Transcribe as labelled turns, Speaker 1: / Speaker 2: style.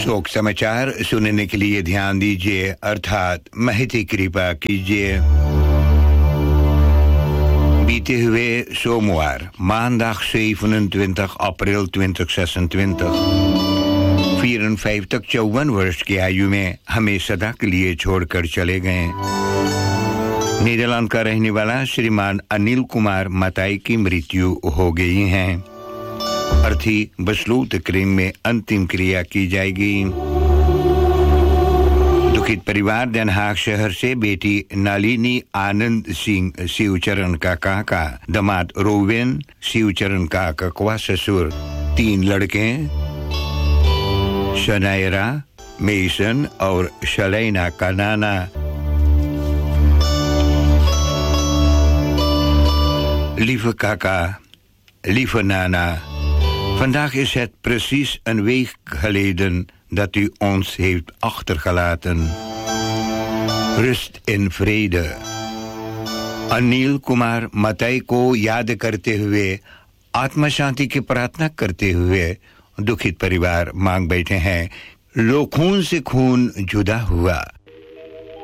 Speaker 1: शोक समाचार सुनने के लिए ध्यान दीजिए अर्थात महती कृपा कीजिए। बीते हुए सोमवार maandag 27 april 2026 54 वर्ष की आयु में हमें सदा के लिए छोड़कर चले गए। नीदरलैंड का रहने वाला श्रीमान अनिल कुमार मताई की मृत्यु हो गई है। अर्थी बसलूत क्रीम में अंतिम क्रिया की जाएगी। दुखित परिवार Den Haag शहर से बेटी नलिनी आनंद सिंह शिवचरण का काका, दामाद रोवेन शिवचरण का ककवा ससुर, 3 लड़के शनायरा, मेसन और शलैना का नाना। Lieve kaka, lieve nana, vandaag is het precies een week geleden dat u ons heeft achtergelaten. Rust in vrede. Anil Kumar मताई को याद करते हुए आत्मा शांति की प्रार्थना करते हुए दुखित परिवार मांग बैठे हैं। लो खून से खून जुदा हुआ,